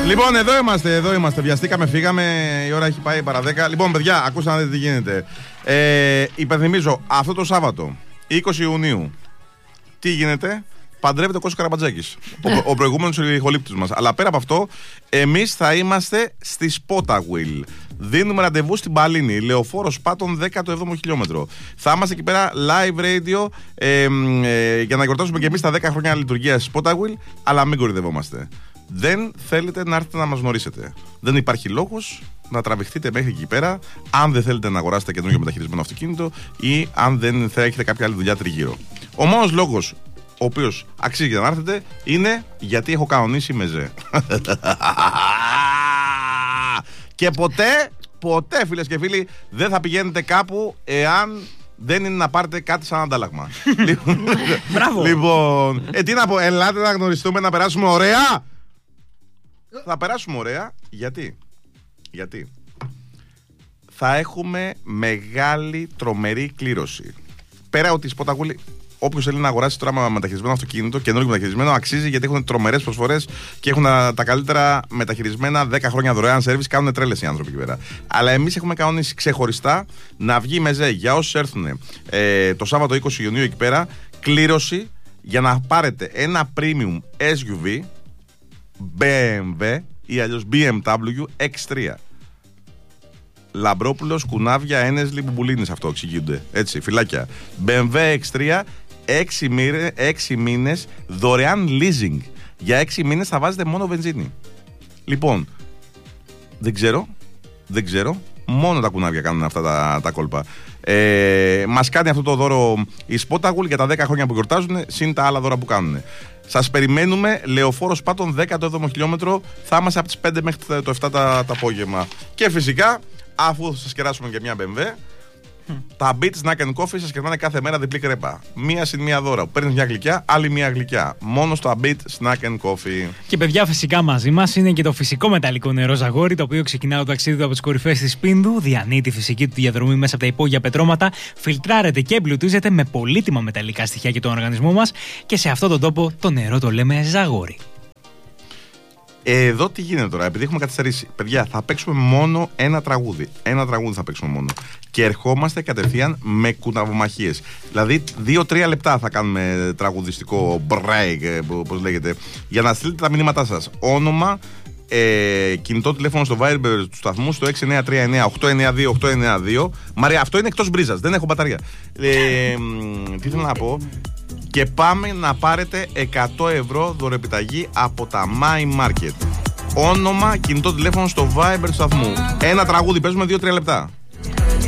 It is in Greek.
Λοιπόν, εδώ είμαστε. Βιαστήκαμε, φύγαμε. Η ώρα έχει πάει παρά 10. Λοιπόν, παιδιά, ακούστε να δείτε τι γίνεται. Υπενθυμίζω, αυτό το Σάββατο, 20 Ιουνίου, τι γίνεται? Παντρεύεται ο Κώστας Καραμπατζάκης, ο προηγούμενος ηχολήπτης μας. Αλλά πέρα από αυτό, εμείς θα είμαστε στη Spotawheel. Δίνουμε ραντεβού στην Παλίνη, Λεωφόρος Πάτων, 17ο χιλιόμετρο. Θα είμαστε εκεί πέρα live radio για να γιορτάσουμε και εμείς τα 10 χρόνια λειτουργίας Spotawheel, αλλά μην κορυδευόμαστε. Δεν θέλετε να έρθετε να μας γνωρίσετε. Δεν υπάρχει λόγος να τραβηχτείτε μέχρι εκεί πέρα, αν δεν θέλετε να αγοράσετε καινούργιο μεταχειρισμένο αυτοκίνητο ή αν δεν θα έχετε κάποια άλλη δουλειά τριγύρω. Ο μόνος λόγος ο οποίος αξίζει να έρθετε είναι γιατί έχω κανονίσει μεζέ. Και ποτέ φίλες και φίλοι δεν θα πηγαίνετε κάπου εάν δεν είναι να πάρετε κάτι σαν αντάλλαγμα. Μπράβο. Λοιπόν, τι να πω, ελάτε να γνωριστούμε, να περάσουμε ωραία. Θα περάσουμε ωραία. Γιατί θα έχουμε μεγάλη τρομερή κλήρωση. Πέρα ότι η Spotawheel, όποιος θέλει να αγοράσει τώρα με μεταχειρισμένο αυτοκίνητο, καινούργιο μεταχειρισμένο, αξίζει, γιατί έχουν τρομερές προσφορές και έχουν τα καλύτερα μεταχειρισμένα, 10 χρόνια δωρεάν σέρβις. Κάνουν τρέλες οι άνθρωποι εκεί πέρα. Αλλά εμείς έχουμε κανονίσει ξεχωριστά να βγει μεζέ για όσους έρθουν το Σάββατο 20 Ιουνίου εκεί πέρα, κλήρωση για να πάρετε ένα premium SUV BMW ή αλλιώς BMW X3. Λαμπρόπουλος, κουνάβια, ένεσλι, μπουμπουλίνες, αυτό εξηγούνται. Έτσι, φυλάκια. BMW X3, 6 μήνες δωρεάν leasing. Για 6 μήνες θα βάζετε μόνο βενζίνη. Λοιπόν, δεν ξέρω. Μόνο τα κουνάβια κάνουν αυτά τα κόλπα. Μας κάνει αυτό το δώρο η Spotawheel για τα 10 χρόνια που γιορτάζουν, συν τα άλλα δώρα που κάνουν. Σας περιμένουμε, Λεωφόρος Πάτων, 17ο χιλιόμετρο. Θα είμαστε από τις 5 μέχρι το 7 το απόγευμα. Και φυσικά, αφού σας κεράσουμε και μια BMW, τα Beat Snack and Coffee σας κερνάνε κάθε μέρα διπλή κρέπα. Μία συν μία δώρα. Παίρνεις μια γλυκιά, άλλη μια γλυκιά. Μόνο στο Beat Snack and Coffee. Και παιδιά, φυσικά μαζί μας είναι και το φυσικό μεταλλικό νερό Ζαγόρι, το οποίο ξεκινά το ταξίδι του από τις κορυφές της Πίνδου, διανύει τη φυσική του διαδρομή μέσα από τα υπόγεια πετρώματα, φιλτράρεται και εμπλουτίζεται με πολύτιμα μεταλλικά στοιχεία για τον οργανισμό μας και σε αυτόν τον τόπο το νερό το λέμε Ζαγόρι. Εδώ τι γίνεται τώρα, επειδή έχουμε καθυστερήσει. Παιδιά, θα παίξουμε μόνο ένα τραγούδι. Ένα τραγούδι θα παίξουμε μόνο. Και ερχόμαστε κατευθείαν με κουναβομαχίες. Δηλαδή, 2-3 λεπτά θα κάνουμε τραγουδιστικό break, όπως λέγεται, για να στείλετε τα μηνύματά σας. Όνομα, κινητό τηλέφωνο στο Viber του σταθμού στο 6939-892-892. Μαρία, αυτό είναι εκτός μπρίζας, δεν έχω μπαταρία. Τι θέλω να πω. Και πάμε να πάρετε 100 ευρώ δωρεπιταγή από τα My Market. Όνομα, κινητό τηλέφωνο στο Viber του σταθμού. Ένα τραγούδι, παίζουμε 2-3 λεπτά.